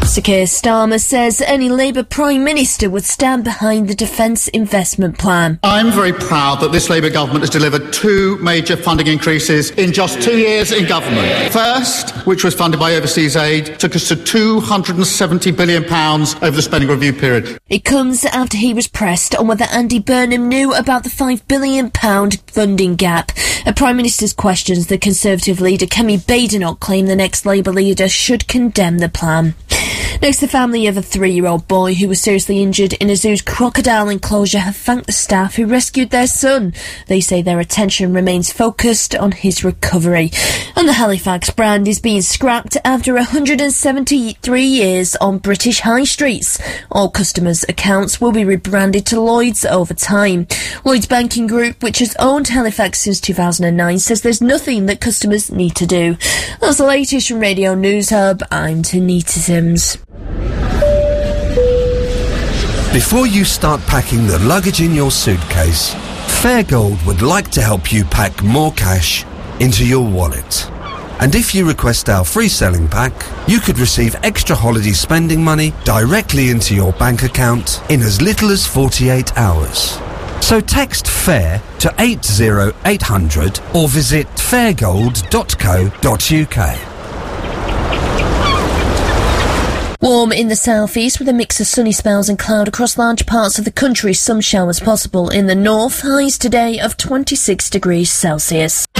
Sir Keir Starmer says any Labour Prime Minister would stand behind the defence investment plan. I'm very proud that this Labour government has delivered two major funding increases in just 2 years in government. First, which was funded by overseas aid, took us to £270 billion over the spending review period. It comes after he was pressed on whether Andy Burnham knew about the £5 billion funding gap. A Prime Minister's questions, the Conservative leader Kemi Badenoch claimed the next Labour leader should condemn the plan. Next, the family of a 3-year-old boy who was seriously injured in a zoo's crocodile enclosure have thanked the staff who rescued their son. They say their attention remains focused on his recovery. And the Halifax brand is being scrapped after 173 years on British high streets. All customers' accounts will be rebranded to Lloyds over time. Lloyds Banking Group, which has owned Halifax since 2009, says there's nothing that customers need to do. That's the latest from Radio News Hub. I'm Tanita Sims. Before you start packing the luggage in your suitcase, Fairgold would like to help you pack more cash into your wallet. And if you request our free selling pack, you could receive extra holiday spending money directly into your bank account in as little as 48 hours. So text FAIR to 80800 or visit fairgold.co.uk. Warm in the southeast with a mix of sunny spells and cloud across large parts of the country. Some showers possible in the north. Highs today of 26 degrees Celsius.